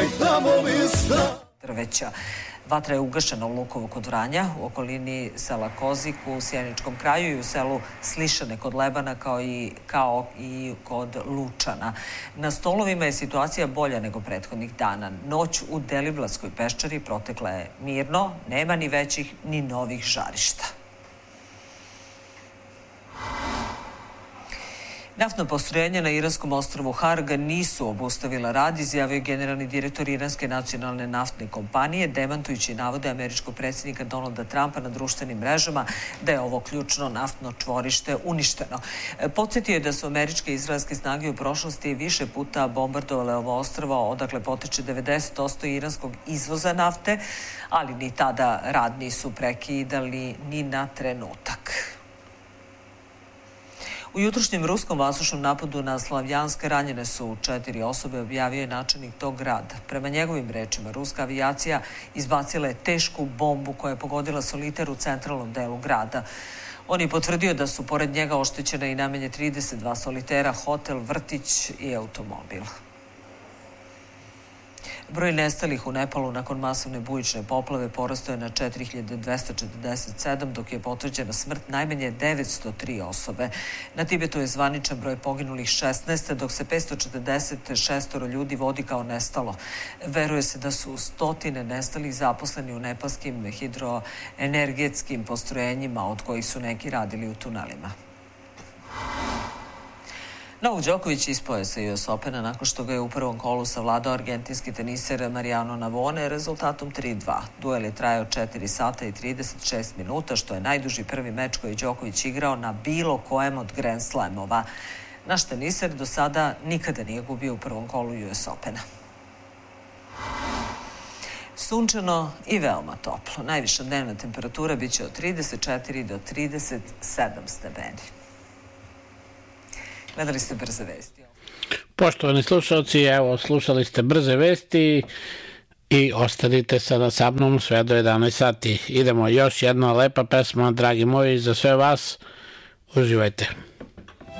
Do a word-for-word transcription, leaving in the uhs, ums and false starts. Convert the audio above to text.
nek tamo lista. Drveća. Vatra je ugašena u Lukovu kod Vranja, u okolini sela Kozik, u Sjeničkom kraju i u selu Slišane kod Lebana, kao i, kao i kod Lučana. Na stolovima je situacija bolja nego prethodnih dana. Noć u Deliblatskoj peščari protekla je mirno, nema ni većih ni novih žarišta. Naftna postrojenja na iranskom ostrvu Harga nisu obustavila rad, izjavio je generalni direktor Iranske nacionalne naftne kompanije, demantujući navode američkog predsjednika Donalda Trumpa na društvenim mrežama da je ovo ključno naftno čvorište uništeno. Podsjetio je da su američke i izraelske snage u prošlosti više puta bombardovale ovo ostrvo, odakle potiče devedeset posto iranskog izvoza nafte, ali ni tada rad nisu prekidali ni na trenutak. U jutrošnjem ruskom vazdušnom napadu na Slavjansk ranjene su četiri osobe, objavio je načelnik tog grada. Prema njegovim rečima, ruska avijacija izbacila je tešku bombu koja je pogodila soliter u centralnom delu grada. On je potvrdio da su pored njega oštećena i najmanje trideset dva solitera, hotel, vrtić i automobil. Broj nestalih u Nepalu nakon masovne bujične poplave porastao je na četiri hiljade dvesta četrdeset sedam, dok je potvrđena smrt najmanje devetsto tri osobe. Na Tibetu je zvaničan broj poginulih šesnaest, dok se petsto četrdeset šest ljudi vodi kao nestalo. Veruje se da su stotine nestalih zaposleni u nepalskim hidroenergetskim postrojenjima, od kojih su neki radili u tunelima. Novak Đoković ispao je sa U S Opena nakon što ga je u prvom kolu savladao argentinski teniser Mariano Navone rezultatom tri dva. Duel je trajao četiri sata i trideset šest minuta, što je najduži prvi meč koji je Đoković igrao na bilo kojem od Grand Slamova. Naš teniser do sada nikada nije gubio u prvom kolu U S Opena. Sunčano i veoma toplo. Najviša dnevna temperatura biće od trideset četiri do trideset sedam stepeni. Gledali ste Brze vesti. Poštovani slušalci, evo, slušali ste Brze vesti i ostanite sada sa mnom sve do jedanaest sati. Idemo još jedna lepa pesma, dragi moji, za sve vas. Uživajte.